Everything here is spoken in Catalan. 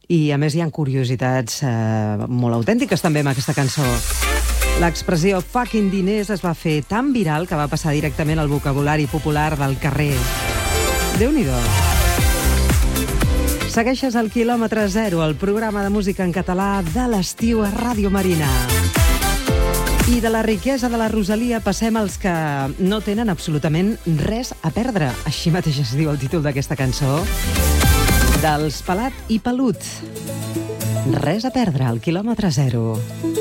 I a més hi ha curiositats molt autèntiques també amb aquesta cançó. L'expressió fucking diners es va fer tan viral que va passar directament al vocabulari popular del carrer. Déu-n'hi-do. Segueixes al quilòmetre zero, el programa de música en català de l'estiu a Ràdio Marina. I de la riquesa de la Rosalia passem als que no tenen absolutament res a perdre. Així mateix es diu el títol d'aquesta cançó. Dels Pelat i Pelut. Res a perdre, al quilòmetre zero.